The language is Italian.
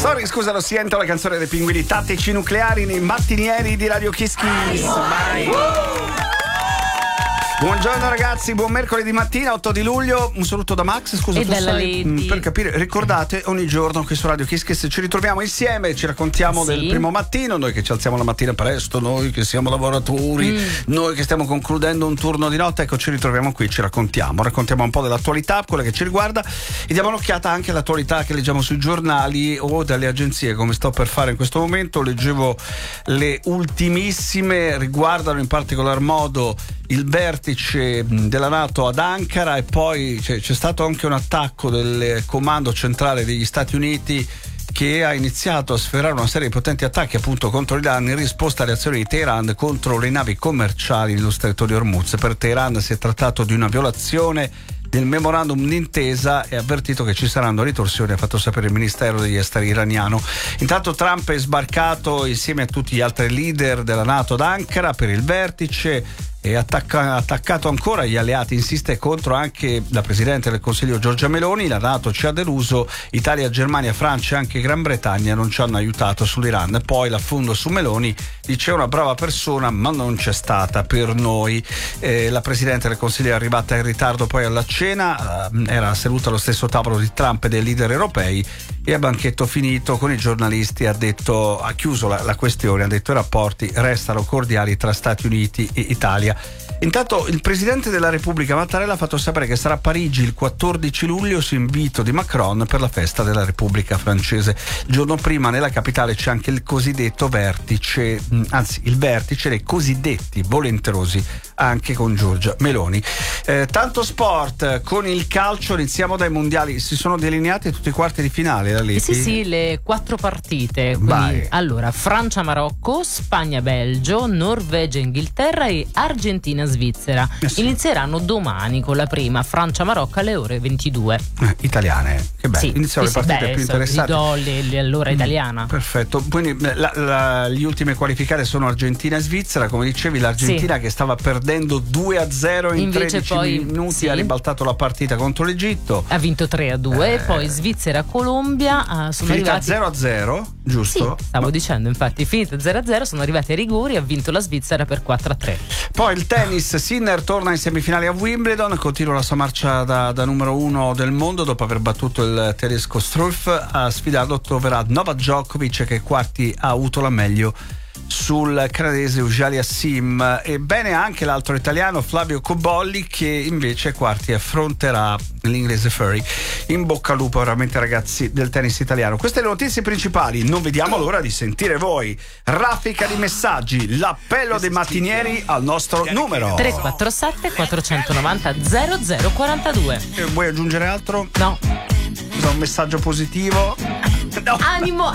Sorry, scusa, lo sento, la canzone dei pinguini tattici nucleari nei mattinieri di Radio Kiss Kiss. Buongiorno ragazzi, buon mercoledì mattina, 8 di luglio. Un saluto da Max, scusa, e dalla Lady. Per capire, ricordate, ogni giorno qui su Radio Kiss Kiss ci ritroviamo insieme, ci raccontiamo del primo mattino, noi che ci alziamo la mattina presto, noi che siamo lavoratori, noi che stiamo concludendo un turno di notte, ecco, ci ritroviamo qui, ci raccontiamo un po' dell'attualità, quella che ci riguarda, e diamo un'occhiata anche all'attualità che leggiamo sui giornali o dalle agenzie, come sto per fare in questo momento. Leggevo le ultimissime, riguardano in particolar modo il vertice della NATO ad Ankara, e poi c'è stato anche un attacco del comando centrale degli Stati Uniti che ha iniziato a sferrare una serie di potenti attacchi appunto contro l'Iran in risposta alle azioni di Teheran contro le navi commerciali nello stretto di Hormuz. Per Teheran si è trattato di una violazione del memorandum d'intesa e ha avvertito che ci saranno ritorsioni, ha fatto sapere il Ministero degli Esteri iraniano. Intanto Trump è sbarcato insieme a tutti gli altri leader della NATO ad Ankara per il vertice e attaccato ancora gli alleati, insiste contro anche la Presidente del Consiglio Giorgia Meloni. La NATO ci ha deluso, Italia, Germania, Francia e anche Gran Bretagna non ci hanno aiutato sull'Iran. Poi l'affondo su Meloni, dice una brava persona ma non c'è stata per noi. La Presidente del Consiglio è arrivata in ritardo poi alla cena, era seduta allo stesso tavolo di Trump e dei leader europei, e a banchetto finito con i giornalisti ha chiuso la questione, ha detto i rapporti restano cordiali tra Stati Uniti e Italia. Intanto il Presidente della Repubblica Mattarella ha fatto sapere che sarà a Parigi il 14 luglio su invito di Macron per la festa della Repubblica Francese. Il giorno prima nella capitale c'è anche il cosiddetto vertice, anzi il vertice dei cosiddetti volenterosi, anche con Giorgia Meloni. Tanto sport, con il calcio iniziamo dai mondiali. Si sono delineati tutti i quarti di finale, la Leti? Sì, le 4 partite. Quindi, allora, Francia-Marocco, Spagna-Belgio, Norvegia-Inghilterra e Argentina-Svizzera. Inizieranno domani con la prima, Francia-Marocco alle ore 22. Italiane, che bello. Iniziano le partite più interessanti. All'ora italiana. Perfetto. Quindi gli ultime qualificate sono Argentina e Svizzera. Come dicevi, l'Argentina che stava perdendo 2-0 in invece 13 poi, minuti ha ribaltato la partita contro l'Egitto. Ha vinto 3-2 e poi Svizzera-Colombia sono finita arrivati 0-0, giusto? Sì, stavo dicendo, infatti, finita 0-0, sono arrivati ai rigori e ha vinto la Svizzera per 4-3. Poi il tennis, Sinner torna in semifinale a Wimbledon, continua la sua marcia da numero 1 del mondo dopo aver battuto il tedesco Struff. A sfidarlo troverà Novak Djokovic, che ai quarti ha avuto la meglio sul canadese Auger-Aliassime. E bene anche l'altro italiano Flavio Cobolli, che invece ai quarti affronterà l'inglese Furry. In bocca al lupo veramente, ragazzi, del tennis italiano. Queste le notizie principali, non vediamo l'ora di sentire voi. Raffica di messaggi, l'appello dei mattinieri al nostro numero 347 490 0042. Vuoi aggiungere altro? No. Un messaggio positivo? No. Animo